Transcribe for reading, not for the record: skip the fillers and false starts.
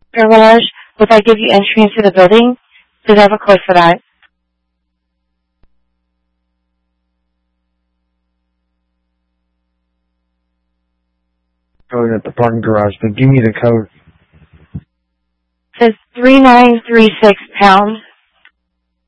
Garage, would that give you entry into the building? Does it have a code for that? Code at the parking garage, but give me the code. It says 3936 pound.